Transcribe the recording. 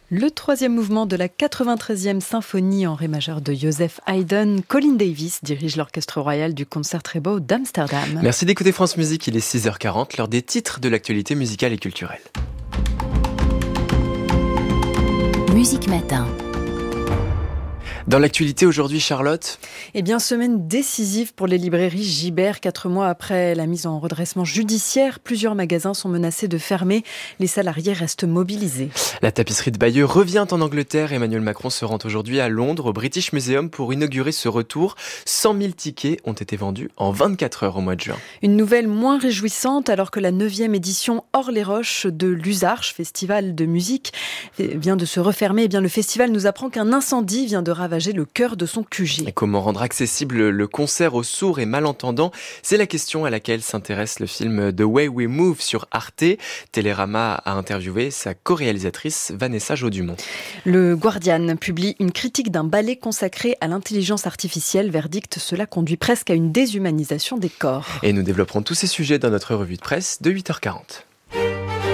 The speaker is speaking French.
Le troisième mouvement de la 93e symphonie en ré majeur de Joseph Haydn. Colin Davis dirige l'orchestre royal du Concertgebouw d'Amsterdam. Merci d'écouter France Musique, il est 6h40, l'heure des titres de l'actualité musicale et culturelle. Musique Matin. Dans l'actualité aujourd'hui, Charlotte ? Eh bien, semaine décisive pour les librairies Gibert. 4 mois après la mise en redressement judiciaire, plusieurs magasins sont menacés de fermer. Les salariés restent mobilisés. La tapisserie de Bayeux revient en Angleterre. Emmanuel Macron se rend aujourd'hui à Londres, au British Museum, pour inaugurer ce retour. 100 000 tickets ont été vendus en 24 heures au mois de juin. Une nouvelle moins réjouissante, alors que la 9e édition Hors-les-Roches de l'Usarche, festival de musique, vient de se refermer. Eh bien, le festival nous apprend qu'un incendie vient de ravager le cœur de son QG. Et comment rendre accessible le concert aux sourds et malentendants ? C'est la question à laquelle s'intéresse le film The Way We Move sur Arte. Télérama a interviewé sa co-réalisatrice Vanessa Jaudumont. Le Guardian publie une critique d'un ballet consacré à l'intelligence artificielle. Verdict, cela conduit presque à une déshumanisation des corps. Et nous développerons tous ces sujets dans notre revue de presse de 8h40.